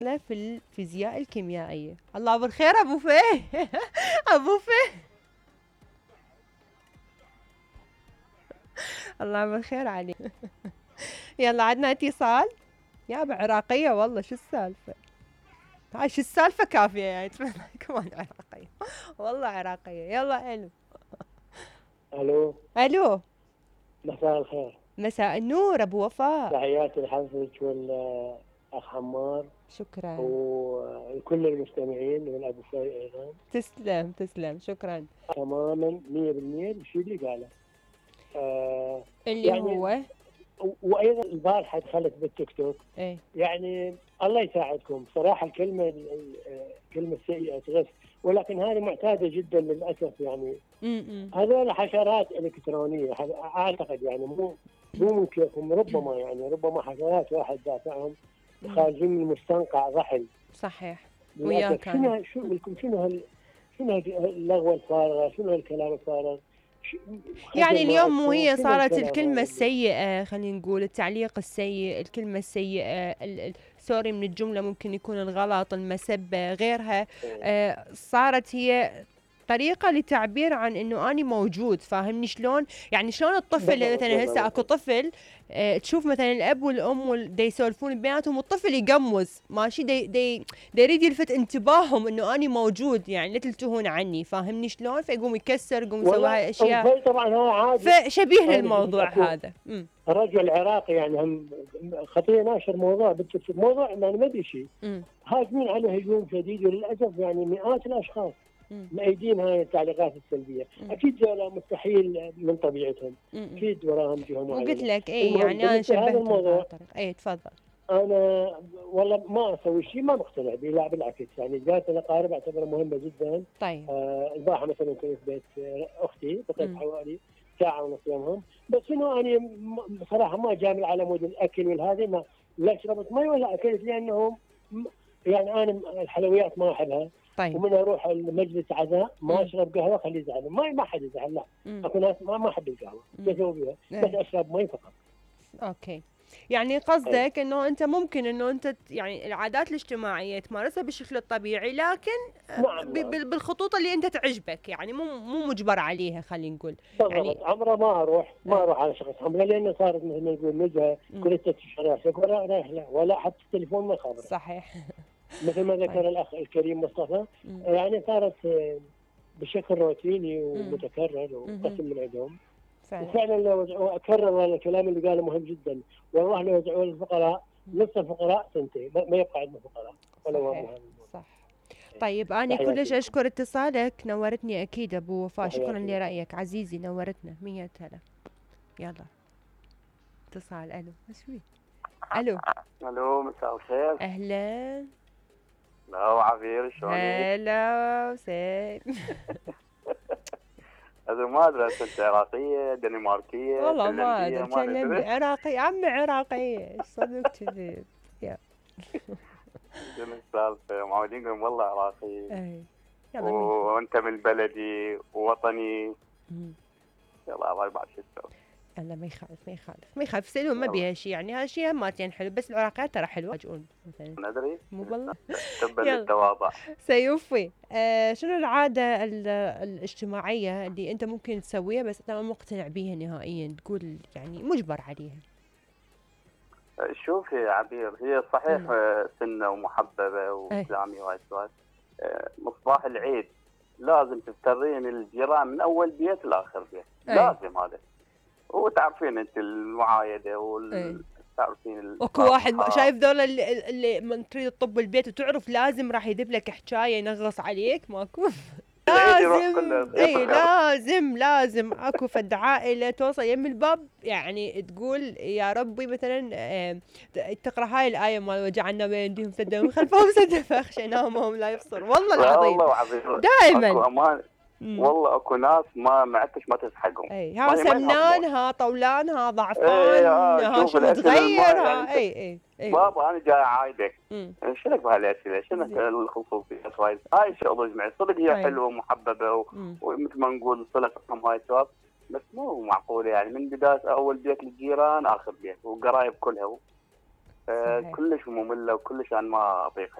في الفيزياء الكيميائية. الله بالخير أبو فيه. أبو فيه، الله بالخير عليك. يلا عندنا اتصال. يا بعراقية والله، شو السالفة؟ هاي شو السالفة كافية يعني كمان عراقية. والله عراقية. يلا ألو. الو. ألو. مساء الخير. مساء النور أبو وفاء. تحياتي لحضرتك والاخ حمار شكرا. وكل المستمعين والابو فاي ايضا. تسلم تسلم، شكرا. تماما 100% الشيء اللي قاله. اللي يعني هو وايضا البارحه دخلت بالتيك توك. ايه. يعني الله يساعدكم صراحه الكلمه السيئه تغث، ولكن هذه معتاده جدا للاسف. يعني هذول حشرات الكترونيه اعتقد، يعني مو من كيفهم، ربما يعني ربما حشرات واحد دافعهم خارجين من مستنقع ضحل. صحيح. للاسف. شنو اللغوه الفارغه، شنو الكلام الفارغ. يعني اليوم مو هي شنو صارت الكلام الكلمة هذا السيئة، خلينا نقول التعليق السيء، الكلمة السيئة، سوري من الجملة ممكن يكون الغلط، المسبة، غيرها. صارت هي طريقة لتعبير عن انه اني موجود. فاهمني شلون؟ يعني شلون الطفل مثلا، هسه اكو طفل تشوف مثلا الاب والام دي يسولفون بيناتهم، والطفل يقمز ماشي، دي يريد يلفت انتباههم انه اني موجود، يعني لا تلتهون عني. فاهمني شلون؟ فيقوم يكسر، يقوم يسوي هاي الاشياء. طبعا هذا عادي. فشبيه للموضوع هذا. رجل عراقي يعني هم خطية ناشر موضوع موضوع يعني ما ادري شيء، هاجمين عليه هجوم شديد، وللاسف يعني مئات الاشخاص مأيدين هاي التعليقات السلبيه. اكيد لا مستحيل من طبيعتهم، اكيد وراهم جهه معينه. وقلت لك اي يعني انا شبهت الموضوع. اي تفضل. انا والله ما اسوي شيء ما مقتنع به، لا بالعكس. يعني زياره الاقارب اعتبرها مهمه جدا. طيب. البارحه مثلا كنت بيت اختي، بقيت حوالي ساعه ونص يومهم، بس انه انا بصراحه ما جامل على مود الاكل والهذه، ما لا شربت مي ولا اكلت، لانه يعني انا الحلويات ما احبها. طيب. ومن اروح المجلس عزاء ما اشرب قهوه، خليه يزعل، ما حد يزعل، لا. اكو ناس ما احب القهوه، اسوي بها بس اشرب مي فقط. اوكي. يعني قصدك انه انت ممكن انه انت يعني العادات الاجتماعيه تمارسها بالشكل الطبيعي، لكن نعم. بالخطوط اللي انت تعجبك، يعني مو مجبر عليها، خلينا نقول. يعني عمره ما اروح على شخص عمره، لانه صارت مثل ما نقول نزهه، كل 6 شهور رايح لا، ولا حتى التليفون ما خابره. صحيح. مثل ما ذكر الاخ الكريم مصطفى. يعني صارت بشكل روتيني ومتكرر وقسم من عندهم. وفعلا لو اكرر الكلام اللي قاله مهم جدا، والله لو يدعوا الفقراء نصف الفقراء سنتين ما يبقى عندنا فقراء ولا هو. صح. طيب أنا كلش أشكر اتصالك، نورتني أكيد أبو وفاء. شكرا لرأيك عزيزي، نورتنا. 100 هلا. يلا اتصال. ألو. شوي. ألو. ألو مساء الخير. أهلا. لا عبير شلونك؟ هلا وسهلا. هذا ما ادري انت عراقيه دنماركيه والله ما فنلنديه ادري، كلمني عراقي عمي، عراقيه صدق كذب. يا شنو السالفه؟ معودين نقول والله عراقي. اي. وانت من بلدي ووطني. يلا الله بعد شو تسوي. لا ما يخالف سلوم، ما بيها شيء، يعني هذا شيء هماتين حلو، بس العراقيات ترى حلوه يجون مثلا. ندري مو والله. تبا للتواضع. سيوفي. شنو العاده الاجتماعيه اللي انت ممكن تسويها بس انت ما مقتنع بيها نهائيا، تقول يعني مجبر عليها؟ شوفي يا عبير، هي صحيح سنه ومحببه واسلامي وهاي السوالف. مصباح العيد لازم تفترين الجيران من اول بيت لاخر بيت. لازم هذا. وتعرفين انت المعايده تعرفين اكو واحد شايف ذولا اللي من تريد تطب البيت وتعرف لازم راح يذب لك حجايه ينغص عليك، ماكو. لازم اكو فد عائله توصل يم الباب، يعني تقول يا ربي مثلا تقرا هاي الايه مال وجعلنا بين ايديهم سدا ومن خلفهم سدا فاخشيناهم لا يبصر. والله العظيم دائما اكو امان. والله اكو ناس ما عدتش ما تسحقهم. ها سمنان، ها طولان، ها ضعفان، ها شو متغير، ها اي بابا انا جاي عايدك. شنك بهالاسئله؟ شنك الخصوصيات هاي شغل جمعي صدق هي حلوه ومحببه ومثل ما نقول صله رحم هاي السوالف، بس مو معقوله يعني من بدايه اول بيت للجيران اخر بيت والقرايب كلها كلش ممله وكلش انا ما اطيقها.